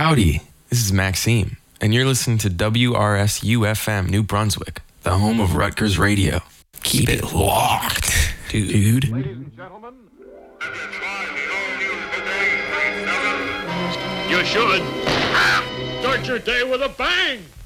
Howdy, this is Maxime, and you're listening to WRSU-FM New Brunswick, the home of Rutgers Radio. Keep it locked, dude. Ladies and gentlemen, have you tried the all-new today? You should. Start your day with a bang.